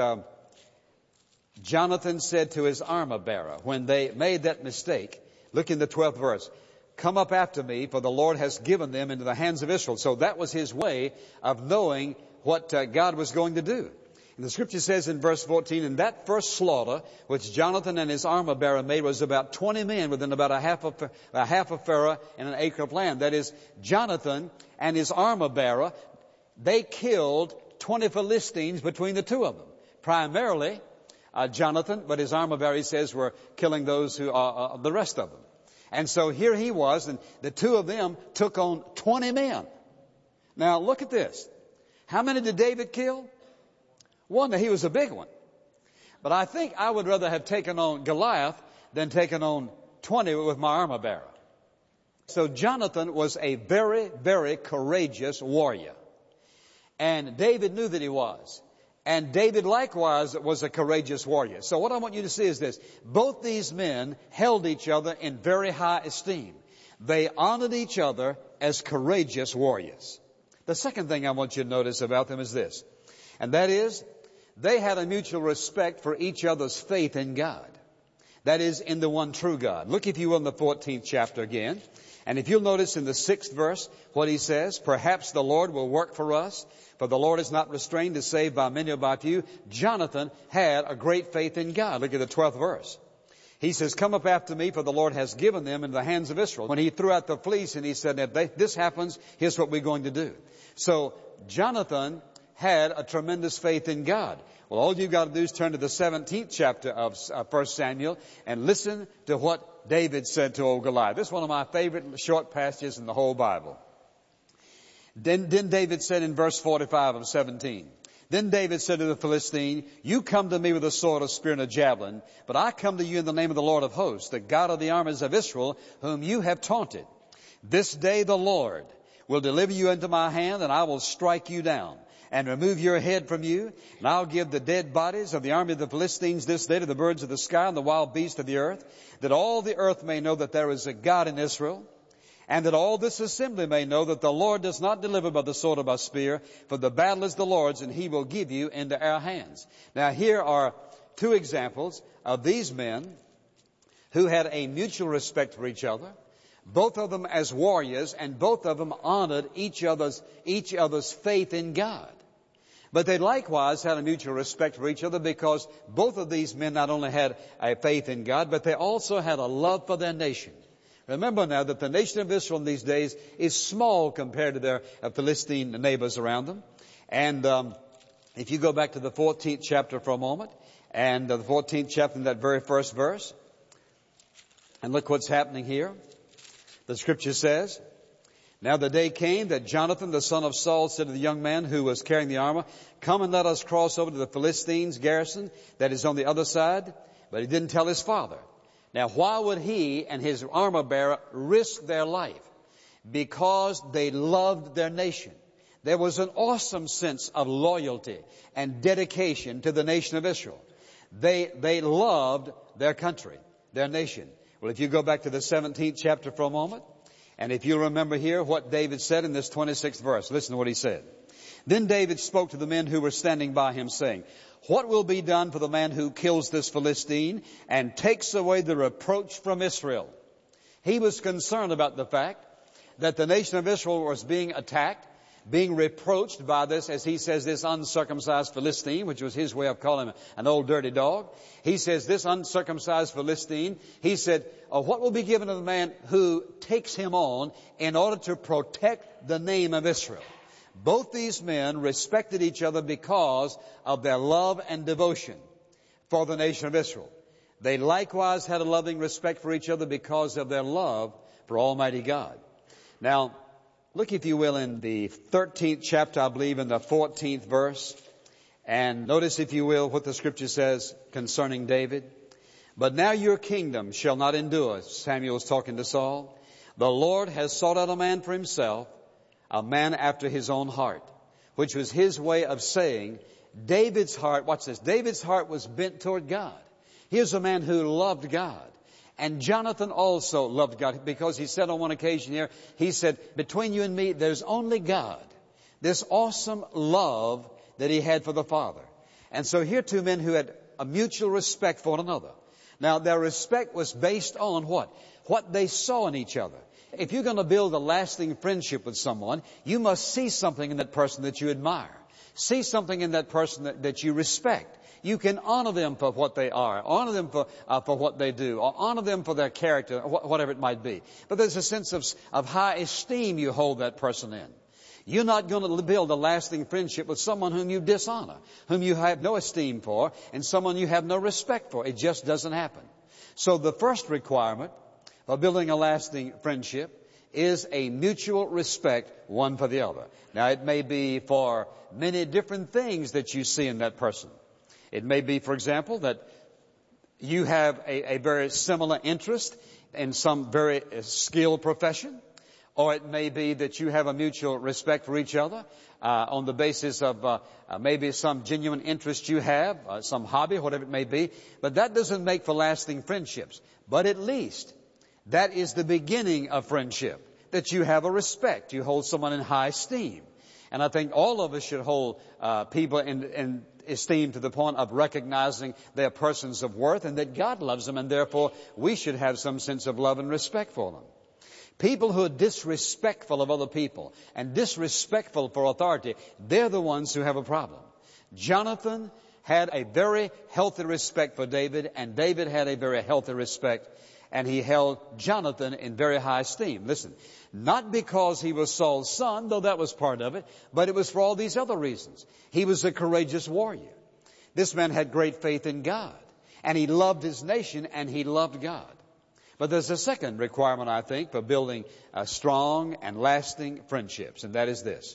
Jonathan said to his armor bearer, when they made that mistake, look in the 12th verse, come up after me, for the Lord has given them into the hands of Israel. So that was his way of knowing what God was going to do. And the scripture says in verse 14, and that first slaughter, which Jonathan and his armor bearer made, was about 20 men within about a half of Pharah and an acre of land. That is, Jonathan and his armor bearer, they killed 20 Philistines between the two of them. Primarily, Jonathan, but his armor bearer, he says, were killing those who are the rest of them. And so here he was, and the two of them took on 20 men. Now look at this. How many did David kill? One. He was a big one. But I think I would rather have taken on Goliath than taken on 20 with my armor bearer. So Jonathan was a very, very courageous warrior. And David knew that he was. And David likewise was a courageous warrior. So what I want you to see is this. Both these men held each other in very high esteem. They honored each other as courageous warriors. The second thing I want you to notice about them is this. And that is, they had a mutual respect for each other's faith in God. That is, in the one true God. Look, if you will, in the 14th chapter again. And if you'll notice in the 6th verse what he says, perhaps the Lord will work for us, for the Lord is not restrained to save by many or by few. Jonathan had a great faith in God. Look at the 12th verse. He says, come up after me, for the Lord has given them into the hands of Israel. When he threw out the fleece and he said, if this happens, here's what we're going to do. So Jonathan had a tremendous faith in God. Well, all you've got to do is turn to the 17th chapter of 1 Samuel and listen to what David said to old Goliath. This is one of my favorite short passages in the whole Bible. Then David said in verse 45 of 17, then David said to the Philistine, you come to me with a sword, a spear, and a javelin, but I come to you in the name of the Lord of hosts, the God of the armies of Israel, whom you have taunted. This day the Lord will deliver you into my hand, and I will strike you down and remove your head from you. And I'll give the dead bodies of the army of the Philistines this day to the birds of the sky and the wild beasts of the earth, that all the earth may know that there is a God in Israel, and that all this assembly may know that the Lord does not deliver by the sword or by spear, for the battle is the Lord's, and he will give you into our hands. Now here are two examples of these men who had a mutual respect for each other, both of them as warriors, and both of them honored each other's faith in God. But they likewise had a mutual respect for each other because both of these men not only had a faith in God, but they also had a love for their nation. Remember now that the nation of Israel in these days is small compared to their Philistine neighbors around them. And if you go back to the 14th chapter for a moment, and the 14th chapter in that very first verse, and look what's happening here. The scripture says, now the day came that Jonathan, the son of Saul, said to the young man who was carrying the armor, come and let us cross over to the Philistines' garrison that is on the other side. But he didn't tell his father. Now, why would he and his armor bearer risk their life? Because they loved their nation. There was an awesome sense of loyalty and dedication to the nation of Israel. They loved their country, their nation. Well, if you go back to the 17th chapter for a moment, and if you remember here what David said in this 26th verse, listen to what he said. Then David spoke to the men who were standing by him, saying, what will be done for the man who kills this Philistine and takes away the reproach from Israel? He was concerned about the fact that the nation of Israel was being attacked, being reproached by this, as he says, this uncircumcised Philistine, which was his way of calling him an old dirty dog. He says, this uncircumcised Philistine, he said, what will be given to the man who takes him on in order to protect the name of Israel? Both these men respected each other because of their love and devotion for the nation of Israel. They likewise had a loving respect for each other because of their love for Almighty God. Now, look, if you will, in the 13th chapter, I believe, in the 14th verse. And notice, if you will, what the scripture says concerning David. But now your kingdom shall not endure. Samuel was talking to Saul. The Lord has sought out a man for himself, a man after his own heart, which was his way of saying, David's heart, watch this, David's heart was bent toward God. Here's a man who loved God. And Jonathan also loved God, because he said on one occasion here, he said, between you and me, there's only God. This awesome love that he had for the Father. And so here are two men who had a mutual respect for one another. Now, their respect was based on what? What they saw in each other. If you're going to build a lasting friendship with someone, you must see something in that person that you admire. See something in that person that you respect. You can honor them for what they are, honor them for what they do, or honor them for their character, whatever it might be. But there's a sense of high esteem you hold that person in. You're not going to build a lasting friendship with someone whom you dishonor, whom you have no esteem for, and someone you have no respect for. It just doesn't happen. So the first requirement for building a lasting friendship is a mutual respect one for the other. Now, it may be for many different things that you see in that person. It may be, for example, that you have a very similar interest in some very skilled profession. Or it may be that you have a mutual respect for each other on the basis of maybe some genuine interest you have, some hobby, whatever it may be. But that doesn't make for lasting friendships. But at least that is the beginning of friendship, that you have a respect. You hold someone in high esteem. And I think all of us should hold people in esteem to the point of recognizing their persons of worth and that God loves them, and therefore we should have some sense of love and respect for them. People who are disrespectful of other people and disrespectful for authority, they're the ones who have a problem. Jonathan had a very healthy respect for David, and David had a very healthy respect, and he held Jonathan in very high esteem. Listen, not because he was Saul's son, though that was part of it, but it was for all these other reasons. He was a courageous warrior. This man had great faith in God, and he loved his nation, and he loved God. But there's a second requirement, I think, for building strong and lasting friendships, and that is this: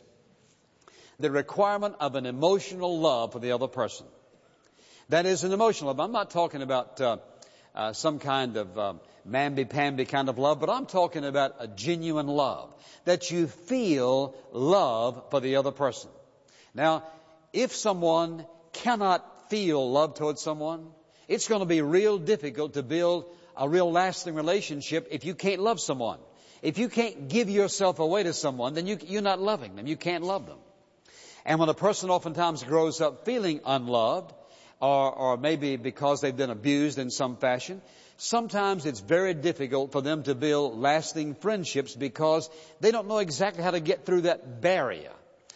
the requirement of an emotional love for the other person. That is an emotional love. I'm not talking about some kind of mamby-pamby kind of love, but I'm talking about a genuine love, that you feel love for the other person. Now, if someone cannot feel love towards someone, it's going to be real difficult to build a real lasting relationship if you can't love someone. If you can't give yourself away to someone, then you're not loving them. You can't love them. And when a person oftentimes grows up feeling unloved, or maybe because they've been abused in some fashion, sometimes it's very difficult for them to build lasting friendships because they don't know exactly how to get through that barrier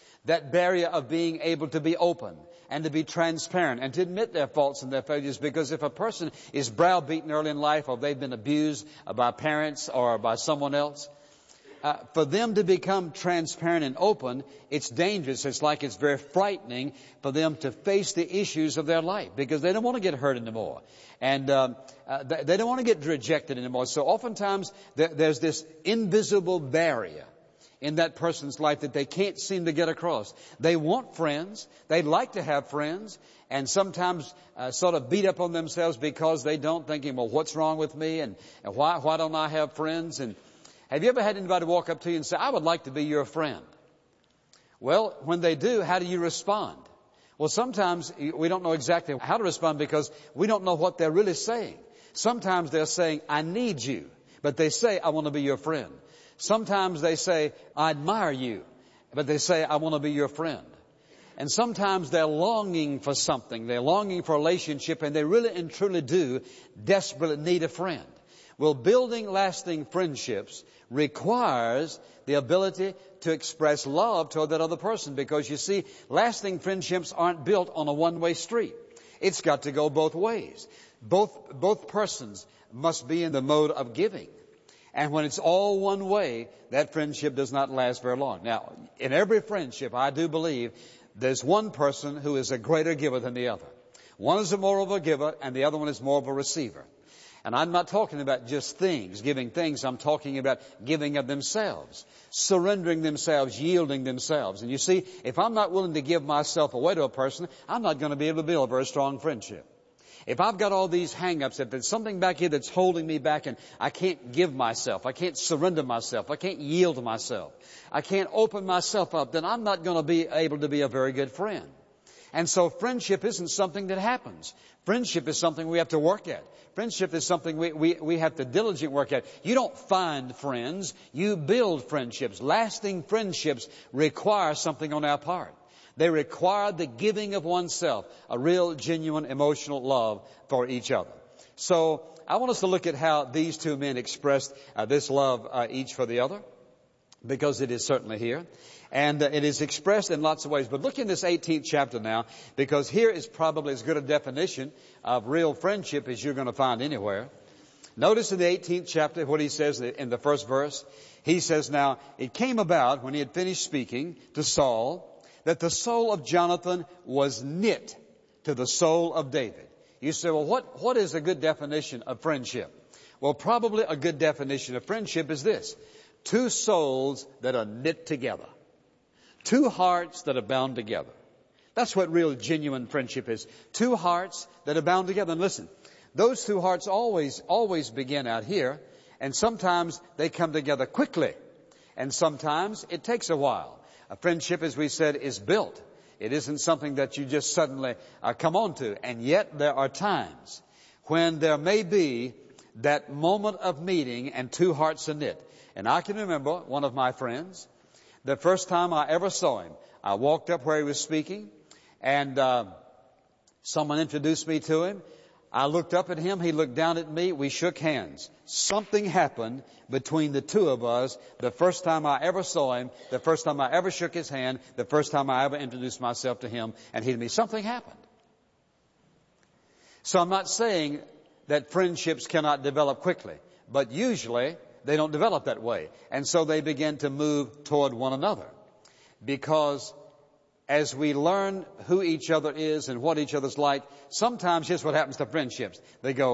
of being able to be open and to be transparent and to admit their faults and their failures. Because if a person is browbeaten early in life, or they've been abused by parents or by someone else, for them to become transparent and open, it's dangerous. It's like it's very frightening for them to face the issues of their life, because they don't want to get hurt anymore. And they don't want to get rejected anymore. So oftentimes there's this invisible barrier in that person's life that they can't seem to get across. They want friends. They'd like to have friends, and sometimes sort of beat up on themselves because they don't, thinking, well, what's wrong with me, and why don't I have friends? And have you ever had anybody walk up to you and say, I would like to be your friend? Well, when they do, how do you respond? Well, sometimes we don't know exactly how to respond because we don't know what they're really saying. Sometimes they're saying, I need you, but they say, I want to be your friend. Sometimes they say, I admire you, but they say, I want to be your friend. And sometimes they're longing for something. They're longing for a relationship, and they really and truly do desperately need a friend. Well, building lasting friendships requires the ability to express love toward that other person, because you see, lasting friendships aren't built on a one-way street. It's got to go both ways. Both persons must be in the mode of giving. And when it's all one way, that friendship does not last very long. Now, in every friendship, I do believe there's one person who is a greater giver than the other. One is more of a giver, and the other one is more of a receiver. And I'm not talking about just things, giving things. I'm talking about giving of themselves, surrendering themselves, yielding themselves. And you see, if I'm not willing to give myself away to a person, I'm not going to be able to build a very strong friendship. If I've got all these hang-ups, if there's something back here that's holding me back, and I can't give myself, I can't surrender myself, I can't yield to myself, I can't open myself up, then I'm not going to be able to be a very good friend. And so friendship isn't something that happens. Friendship is something we have to work at. Friendship is something we have to diligently work at. You don't find friends. You build friendships. Lasting friendships require something on our part. They require the giving of oneself, a real, genuine, emotional love for each other. So I want us to look at how these two men expressed this love each for the other, because it is certainly here. And it is expressed in lots of ways. But look in this 18th chapter now, because here is probably as good a definition of real friendship as you're going to find anywhere. Notice in the 18th chapter what he says in the first verse. He says, now, it came about when he had finished speaking to Saul that the soul of Jonathan was knit to the soul of David. You say, well, what is a good definition of friendship? Well, probably a good definition of friendship is this: two souls that are knit together. Two hearts that are bound together. That's what real, genuine friendship is. Two hearts that are bound together. And listen, those two hearts always begin out here, and sometimes they come together quickly, and sometimes it takes a while. A friendship, as we said, is built. It isn't something that you just suddenly come on to. And yet there are times when there may be that moment of meeting and two hearts are knit. And I can remember one of my friends. The first time I ever saw him, I walked up where he was speaking, and someone introduced me to him. I looked up at him. He looked down at me. We shook hands. Something happened between the two of us the first time I ever saw him, the first time I ever shook his hand, the first time I ever introduced myself to him and he to me. Something happened. So I'm not saying that friendships cannot develop quickly, but usually they don't develop that way. And so they begin to move toward one another. Because as we learn who each other is and what each other's like, sometimes here's what happens to friendships. They go,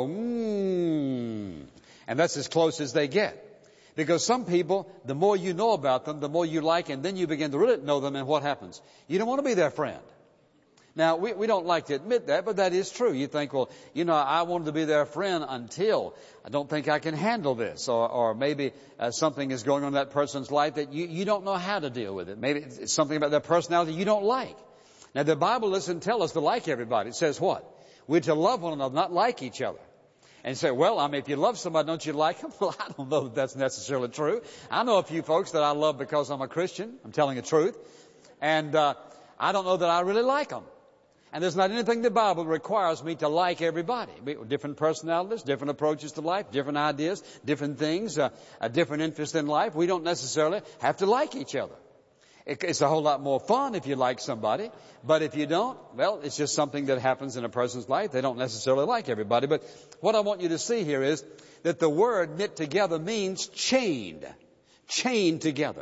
and that's as close as they get. Because some people, the more you know about them, the more you like, and then you begin to really know them, and what happens? You don't want to be their friend. Now, we don't like to admit that, but that is true. You think, well, I wanted to be their friend until I don't think I can handle this. Or maybe something is going on in that person's life that you don't know how to deal with it. Maybe it's something about their personality you don't like. Now, the Bible doesn't tell us to like everybody. It says what? We're to love one another, not like each other. And you say, well, if you love somebody, don't you like them? Well, I don't know that that's necessarily true. I know a few folks that I love because I'm a Christian. I'm telling the truth. And I don't know that I really like them. And there's not anything in the Bible that requires me to like everybody. Different personalities, different approaches to life, different ideas, different things, a different interest in life. We don't necessarily have to like each other. It's a whole lot more fun if you like somebody. But if you don't, well, it's just something that happens in a person's life. They don't necessarily like everybody. But what I want you to see here is that the word knit together means chained. Chained together.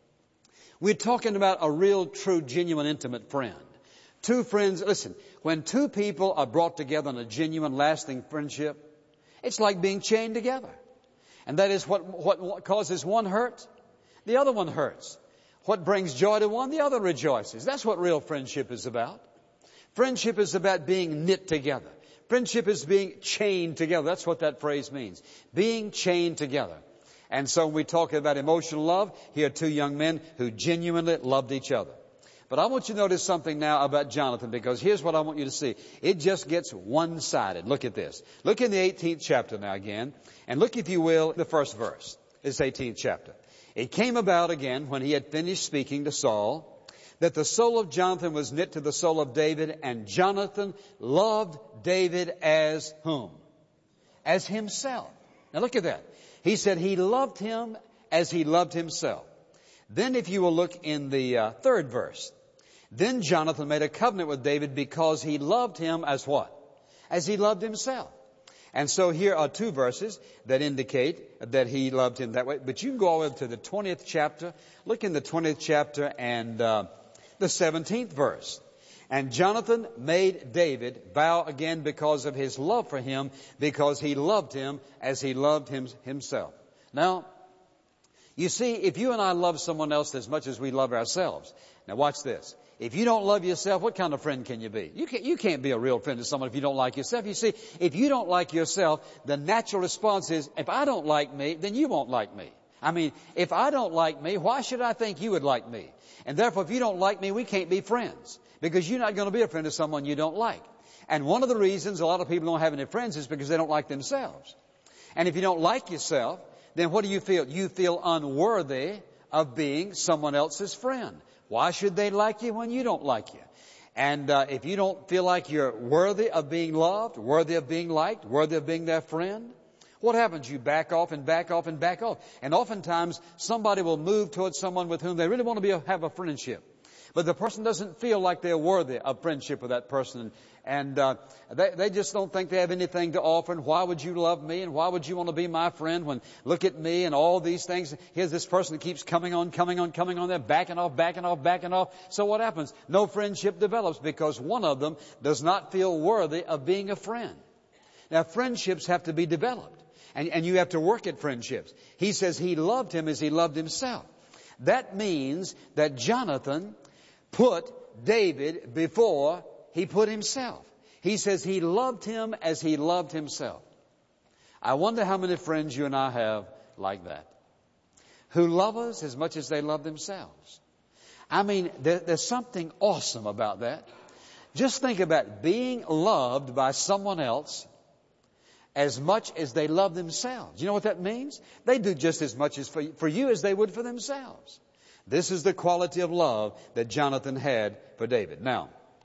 We're talking about a real, true, genuine, intimate friend. Two friends, listen, when two people are brought together in a genuine, lasting friendship, it's like being chained together. And that is what causes one hurt, the other one hurts. What brings joy to one, the other rejoices. That's what real friendship is about. Friendship is about being knit together. Friendship is being chained together. That's what that phrase means. Being chained together. And so when we talk about emotional love, here are two young men who genuinely loved each other. But I want you to notice something now about Jonathan, because here's what I want you to see. It just gets one-sided. Look at this. Look in the 18th chapter now again, and look, if you will, the first verse. This 18th chapter. It came about again, when he had finished speaking to Saul, that the soul of Jonathan was knit to the soul of David, and Jonathan loved David as whom? As himself. Now look at that. He said he loved him as he loved himself. Then if you will look in the third verse. Then Jonathan made a covenant with David because he loved him as what? As he loved himself. And so here are two verses that indicate that he loved him that way. But you can go all the way to the 20th chapter. Look in the 20th chapter and the 17th verse. And Jonathan made David vow again because of his love for him, because he loved him as he loved himself. Now, you see, if you and I love someone else as much as we love ourselves, now watch this. If you don't love yourself, what kind of friend can you be? You can't be a real friend to someone if you don't like yourself. You see, if you don't like yourself, the natural response is, if I don't like me, then you won't like me. I mean, if I don't like me, why should I think you would like me? And therefore, if you don't like me, we can't be friends. Because you're not going to be a friend of someone you don't like. And one of the reasons a lot of people don't have any friends is because they don't like themselves. And if you don't like yourself, then what do you feel? You feel unworthy of being someone else's friend. Why should they like you when you don't like you? And if you don't feel like you're worthy of being loved, worthy of being liked, worthy of being their friend, what happens? You back off and back off and back off. And oftentimes somebody will move towards someone with whom they really want to have a friendship. But the person doesn't feel like they're worthy of friendship with that person. And they just don't think they have anything to offer. And why would you love me? And why would you want to be my friend when look at me and all these things? Here's this person that keeps coming on. They're backing off. So what happens? No friendship develops because one of them does not feel worthy of being a friend. Now, friendships have to be developed. And you have to work at friendships. He says he loved him as he loved himself. That means that Jonathan put David before he put himself. He says he loved him as he loved himself. I wonder how many friends you and I have like that, who love us as much as they love themselves. I mean, there's something awesome about that. Just think about being loved by someone else as much as they love themselves. You know what that means? They do just as much as for you as they would for themselves. This is the quality of love that Jonathan had for David. Now,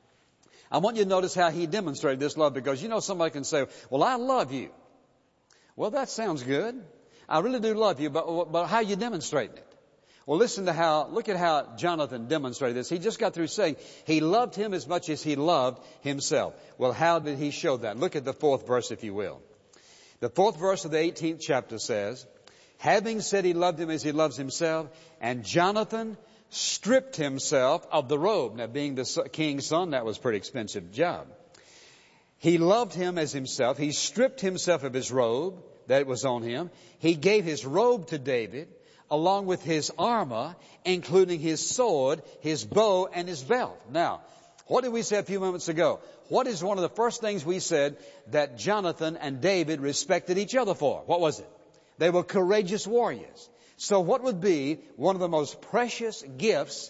I want you to notice how he demonstrated this love, because you know somebody can say, well, I love you. Well, that sounds good. I really do love you, but how are you demonstrating it? Well, look at how Jonathan demonstrated this. He just got through saying he loved him as much as he loved himself. Well, how did he show that? Look at the 4th verse, if you will. The 4th verse of the 18th chapter says, having said he loved him as he loves himself, and Jonathan stripped himself of the robe. Now, being the king's son, that was a pretty expensive job. He loved him as himself. He stripped himself of his robe that was on him. He gave his robe to David, along with his armor, including his sword, his bow, and his belt. Now, what did we say a few moments ago? What is one of the first things we said that Jonathan and David respected each other for? What was it? They were courageous warriors. So what would be one of the most precious gifts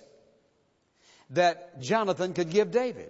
that Jonathan could give David?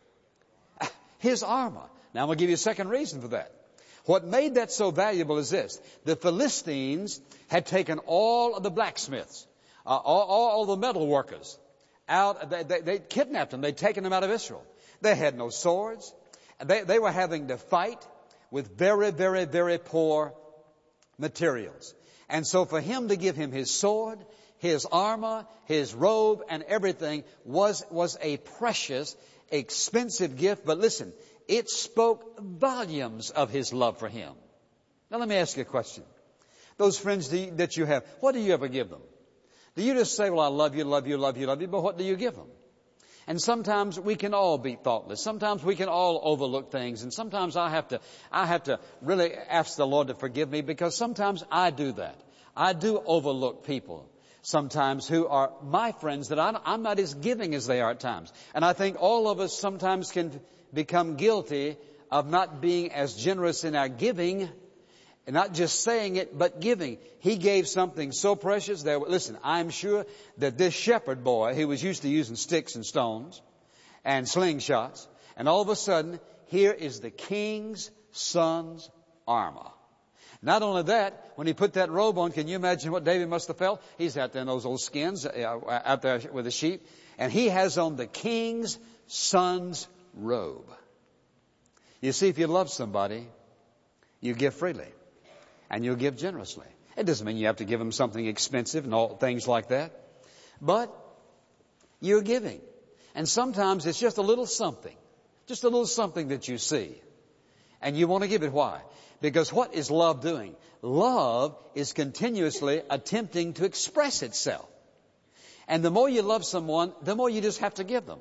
His armor. Now I'm going to give you a second reason for that. What made that so valuable is this. The Philistines had taken all of the blacksmiths, all the metal workers out. They kidnapped them. They'd taken them out of Israel. They had no swords. They were having to fight with very, very, very poor materials. And so for him to give him his sword, his armor, his robe, and everything was a precious, expensive gift. But listen, it spoke volumes of his love for him. Now let me ask you a question. Those friends that you have, what do you ever give them? Do you just say, well, I love you, love you, love you, love you, but what do you give them? And sometimes we can all be thoughtless. Sometimes we can all overlook things. And sometimes I have to really ask the Lord to forgive me, because sometimes I do that. I do overlook people sometimes who are my friends that I'm not as giving as they are at times. And I think all of us sometimes can become guilty of not being as generous in our giving, and not just saying it, but giving. He gave something so precious there. Listen, I'm sure that this shepherd boy, he was used to using sticks and stones and slingshots, and all of a sudden, here is the king's son's armor. Not only that, when he put that robe on, can you imagine what David must have felt? He's out there in those old skins, out there with the sheep, and he has on the king's son's robe. You see, if you love somebody, you give freely. And you'll give generously. It doesn't mean you have to give them something expensive and all things like that. But you're giving. And sometimes it's just a little something that you see. And you want to give it. Why? Because what is love doing? Love is continuously attempting to express itself. And the more you love someone, the more you just have to give them.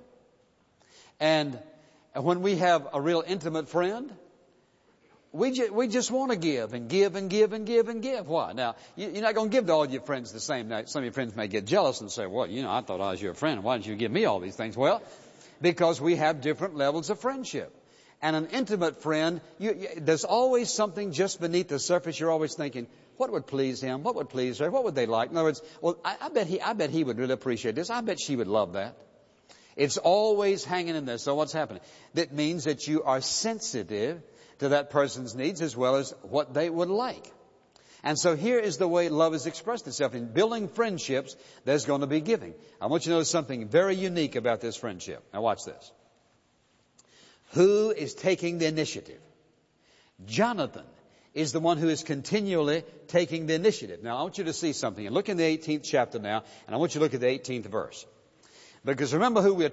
And when we have a real intimate friend, we just want to give and give and give and give and give. Why? Now, you're not going to give to all your friends the same. Now, some of your friends may get jealous and say, well, I thought I was your friend. Why didn't you give me all these things? Well, because we have different levels of friendship. And an intimate friend, there's always something just beneath the surface. You're always thinking, what would please him? What would please her? What would they like? In other words, well, I bet he would really appreciate this. I bet she would love that. It's always hanging in there. So what's happening? That means that you are sensitive to that person's needs as well as what they would like. And so here is the way love is expressed itself. In building friendships, there's going to be giving. I want you to notice something very unique about this friendship. Now watch this. Who is taking the initiative? Jonathan is the one who is continually taking the initiative. Now I want you to see something. And look in the 18th chapter now, and I want you to look at the 18th verse. Because remember who we are